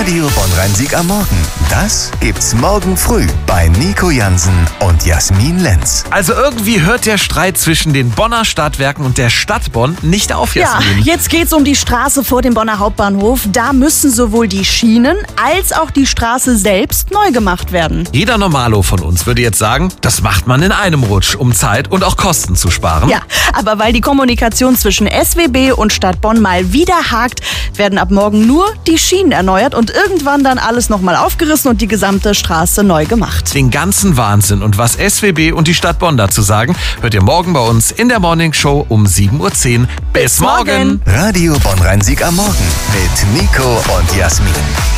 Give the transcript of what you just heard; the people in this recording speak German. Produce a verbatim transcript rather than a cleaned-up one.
Radio Bonn-Rhein-Sieg am Morgen. Das gibt's morgen früh bei Nico Jansen und Jasmin Lenz. Also irgendwie hört der Streit zwischen den Bonner Stadtwerken und der Stadt Bonn nicht auf, Ja, Jasmin. jetzt geht's um die Straße vor dem Bonner Hauptbahnhof. Da müssen sowohl die Schienen als auch die Straße selbst neu gemacht werden. Jeder Normalo von uns würde jetzt sagen, das macht man in einem Rutsch, um Zeit und auch Kosten zu sparen. Ja, aber weil die Kommunikation zwischen S W B und Stadt Bonn mal wieder hakt, werden ab morgen nur die Schienen erneuert und irgendwann dann alles nochmal aufgerissen und die gesamte Straße neu gemacht. Den ganzen Wahnsinn und was S W B und die Stadt Bonn dazu sagen, hört ihr morgen bei uns in der Morning Show um sieben Uhr zehn. Bis morgen! Radio Bonn-Rhein-Sieg am Morgen mit Nico und Jasmin.